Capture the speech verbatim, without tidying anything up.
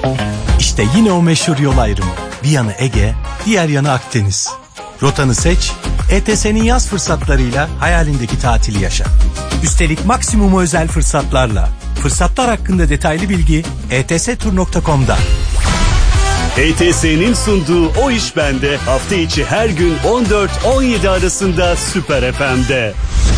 İşte yine o meşhur yol ayrımı. Bir yanı Ege, diğer yanı Akdeniz. Rotanı seç, E T S'nin yaz fırsatlarıyla hayalindeki tatili yaşa. Üstelik maksimum özel fırsatlarla. Fırsatlar hakkında detaylı bilgi e t s tur nokta com'da. E T S'nin sunduğu O İş Bende hafta içi her gün on dört on yedi arasında Süper F M'de.